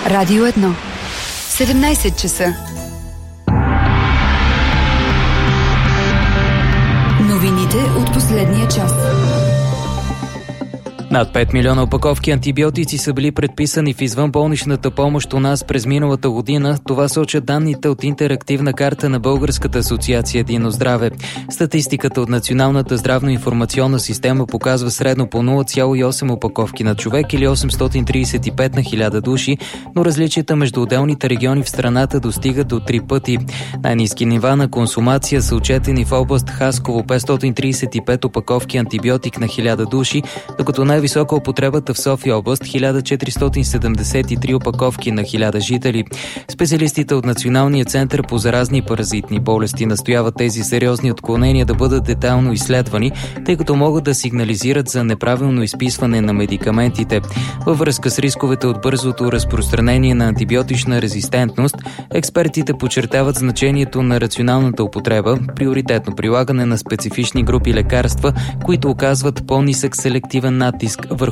Радио 1. 17 часа. Новините от последния час. Над 5 милиона опаковки антибиотици са били предписани в извънболничната помощ у нас през миналата година. Това сочат данните от интерактивна карта на Българската асоциация Единно здраве. Статистиката от Националната здравно-информационна система показва средно по 0,8 опаковки на човек или 835 на 1000 души, но различията между отделните региони в страната достигат до 3 пъти. Най-ниски нива на консумация са отчетени в област Хасково 535 опаковки антибиотик на 1000 души, докато най-висока употребата в София област 1473 опаковки на 1000 жители. Специалистите от Националния център по заразни и паразитни болести настояват тези сериозни отклонения да бъдат детайлно изследвани, тъй като могат да сигнализират за неправилно изписване на медикаментите. Във връзка с рисковете от бързото разпространение на антибиотична резистентност, експертите подчертават значението на рационалната употреба, приоритетно прилагане на специфични групи лекарства, които оказват по-нисък селективен натиск върху